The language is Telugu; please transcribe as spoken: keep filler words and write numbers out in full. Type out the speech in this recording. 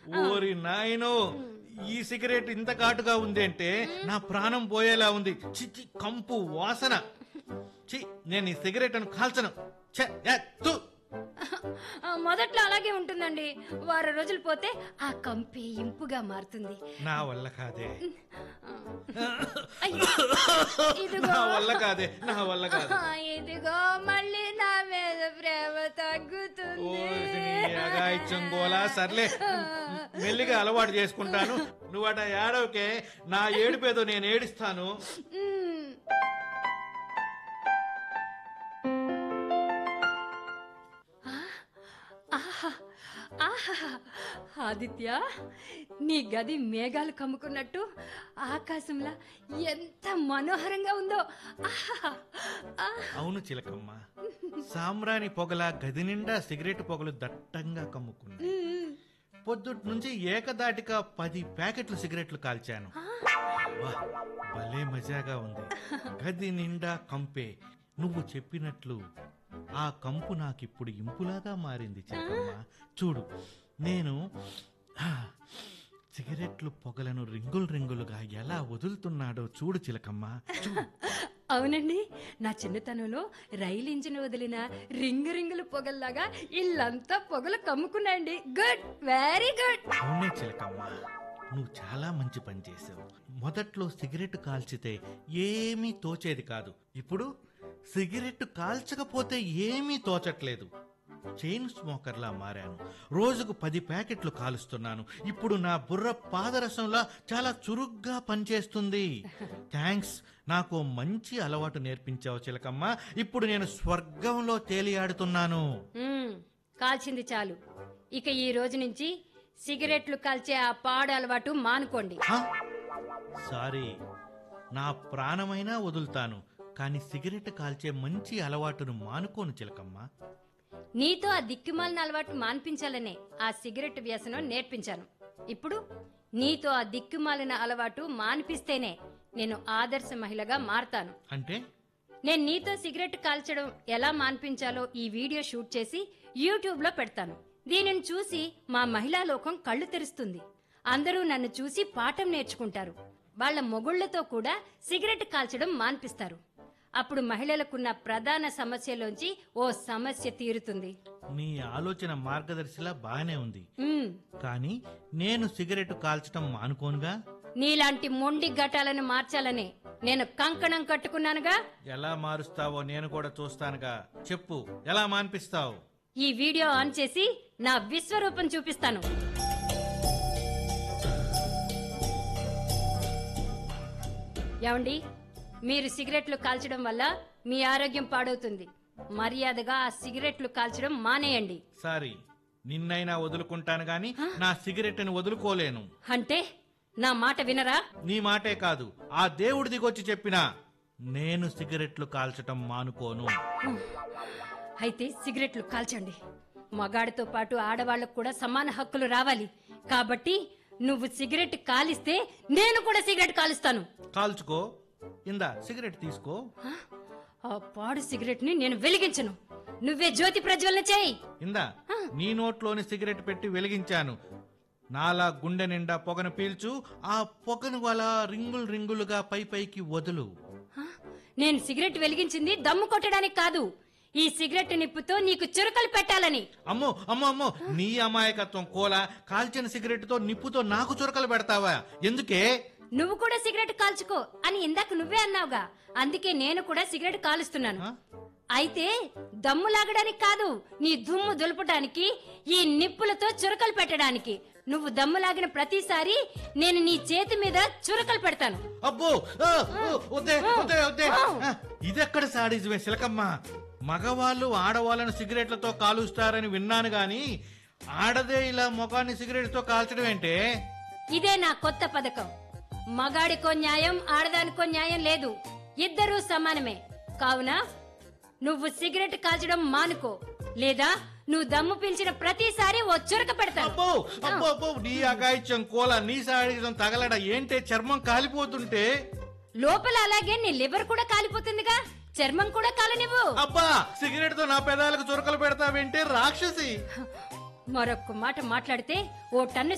ఓరి నాయనో, ఈ సిగరెట్ ఇంత ఘాటుగా ఉంది అంటే నా ప్రాణం పోయేలా ఉంది. చిచ్చి, కంపు వాసన. చి, నేను ఈ సిగరెట్ అని కాల్చను. ఛే, ఏ, తు. మొదట్లో అలాగే ఉంటుందండి. వారం రోజులు పోతే ఆ కంపి ఇంపుగా మారుతుంది. నా వల్ల కాదే, అయ్యో, ఇదిగో నా వల్ల కాదే, నా వల్ల కాదు. ఇదిగో మళ్ళీ నా మీద ప్రేమ తగ్గుతుంది. అగాయిత్యం గోలా. సర్లే, మెల్లిగా అలవాటు చేసుకుంటాను. నువ్వట ఏడవకే, నా ఏడుపేదో నేను ఏడుస్తాను. ఆదిత్య, నీ గది మేఘాలు కమ్ముకున్నట్టు ఆకాశంలా ఎంత మనోహరంగా ఉందో. అవును చిలకమ్మ, సాంబ్రాణి పొగల గది నిండా సిగరెట్ పొగలు దట్టంగా కమ్ముకున్నాయి. పొద్దుటి నుంచి ఏకదాటిగా పది ప్యాకెట్లు సిగరెట్లు కాల్చాను. వా, భలే మజాగా ఉంది. గది నిండా కంపే. నువ్వు చెప్పినట్లు ఆ కంపు నాకిప్పుడు ఇంపులాగా మారింది చిలకమ్మ. చూడు, నేను సిగరెట్లు పొగలను రింగులు రింగులుగా ఎలా వదులుతున్నాడో చూడు చిలకమ్మ, చూడు. అవునండి, నా చిన్నతనంలో రైలు ఇంజిన్ వదిలిన రింగు రింగులు పొగల్లాగా ఇల్లంతా పొగలు కమ్ముకున్నాయండి. Good, very good. అవునే చిలకమ్మ, నువ్వు చాలా మంచి పని చేసావు. మొదట్లో సిగరెట్ కాల్చితే ఏమీ తోచేది కాదు. ఇప్పుడు సిగరెట్ కాల్చకపోతే ఏమీ తోచట్లేదు. చైన్ స్మోకర్లా మారాను. రోజుకు పది ప్యాకెట్లు కాలుస్తున్నాను. ఇప్పుడు నా బుర్ర పాదరసంలా చాలా చురుగ్గా పనిచేస్తుంది. థ్యాంక్స్, నాకు మంచి అలవాటు నేర్పించావు చిలకమ్మ. ఇప్పుడు నేను స్వర్గంలో తేలియాడుతున్నాను. కాల్చింది చాలు. ఇక ఈ రోజు నుంచి సిగరెట్లు కాల్చే ఆ పాడు అలవాటు మానుకోండి. సారీ, నా ప్రాణమైనా వదులుతాను, కానీ సిగరెట్ కాల్చే మంచి అలవాటును మానుకోను చిలకమ్మ. నీతో ఆ దిక్కుమాలిన అలవాటు మాన్పించాలనే ఆ సిగరెట్ వ్యసనం నేర్పించాను. ఇప్పుడు నీతో ఆ దిక్కుమాలిన అలవాటు మాన్పిస్తేనే నేను ఆదర్శ మహిళగా మారతాను. అంటే నేను నీతో సిగరెట్ కాల్చడం ఎలా మాన్పించాలో ఈ వీడియో షూట్ చేసి యూట్యూబ్ లో పెడతాను. దీనిని చూసి మా మహిళా లోకం కళ్ళు తెరుస్తుంది. అందరూ నన్ను చూసి పాఠం నేర్చుకుంటారు. వాళ్ల మొగుళ్లతో కూడా సిగరెట్ కాల్చడం మాన్పిస్తారు. అప్పుడు మహిళలకున్న ప్రధాన సమస్యలోంచి ఓ సమస్య తీరుతుంది. నీ ఆలోచన మార్గదర్శిలా బానే ఉంది, ఉమ్, కానీ నేను సిగరెట్ కాల్చడం మానుకోనుగా. నీలాంటి మొండి ఘటాలను మార్చాలని నేను కంకణం కట్టుకున్నానుగా. ఎలా మారుస్తావో నేను కూడా చూస్తానుగా. చెప్పు, ఎలా మాన్పిస్తావు? ఈ వీడియో ఆన్ చేసి నా విశ్వరూపం చూపిస్తాను. ఏమండి, మీరు సిగరెట్లు కాల్చడం వల్ల మీ ఆరోగ్యం పాడవుతుంది. మర్యాదగా ఆ సిగరెట్లు కాల్చడం మానేయండి. సారీ, నిన్నైనా వదులుకుంటాను గాని నా సిగరెట్ ని వదులుకోలేను. అంటే నా మాట వినరా? నీ మాటే కాదు, ఆ దేవుడి దిగొచ్చి చెప్పినా నేను సిగరెట్లు కాల్చటం మానుకోను. అయితే సిగరెట్లు కాల్చండి. మగాడితో పాటు ఆడవాళ్లకు కూడా సమాన హక్కులు రావాలి. కాబట్టి నువ్వు సిగరెట్ కాలిస్తే నేను కూడా సిగరెట్ కాలుస్తాను. కాల్చుకో, ఇందా సిగరెట్ తీసుకో. ఆ పాడు సిగరెట్ ని నేను వెలిగించను. నువ్వే జ్యోతి ప్రజ్వలన చేయి. ఇందా, నీ నోట్లోని సిగరెట్ పెట్టి వెలిగించాను. నాలా గుండె నిండా పొగను పీల్చు. ఆ పొగను అలా రింగులు రింగులుగా పై పైకి వదులు. నేను సిగరెట్ వెలిగించింది దమ్ము కొట్టడానికి కాదు, ఈ సిగరెట్ నిప్పుతో నీకు చురకలు పెట్టాలని. అమ్మో అమ్మో అమ్మో, నీ అమాయకత్వం కోలా. కాల్చిన సిగరెట్ తో నిప్పుతో నాకు చురకలు పెడతావా? ఎందుకే? నువ్వు కూడా సిగరెట్ కాల్చుకో అని ఇందాక నువ్వే అన్నావుగా, అందుకే నేను కూడా సిగరెట్ కాలుస్తున్నాను. అయితే దమ్ము లాగడానికి కాదు, నీ దుమ్ము దులపడానికి, ఈ నిప్పులతో చురకలు పెట్టడానికి. నువ్వు దమ్ము లాగిన ప్రతిసారి నేను నీ చేతి మీద చురకలు పెడతాను. అబ్బో, ఇదెక్కడ సాడిజమే సిలకమ్మ? మగవాళ్ళు ఆడవాళ్ళను సిగరెట్లతో కాలుస్తారని విన్నాను గాని ఆడదే ఇలా మొగాన్ని సిగరెట్ తో కాల్చడం ఏంటే? ఇదే నా కొత్త పథకం. మగాడికో న్యాయం, ఆడదానికో న్యాయం లేదు, ఇద్దరూ సమానమే. కావున నువ్వు సిగరెట్ కాల్చడం మానుకో, లేదా నువ్వు దమ్ము పీల్చిన ప్రతిసారి ఓ చురక పెడతాను. అబ్బో అబ్బో అబ్బో, నీ అగాయిత్యం కోల, నీ సాడిజం తగలడ ఏంటే? చర్మం కాలిపోతుంటే లోపల అలాగే నీ లివర్ కూడా కాలిపోతుందిగా, చర్మం కూడా కాలనివ్వు. అబ్బా, సిగరెట్ తో నా పెదాలకు చురకలు పెడతావేంటే రాక్షసి? మరొక్క మాట మాట్లాడితే ఓ టన్ను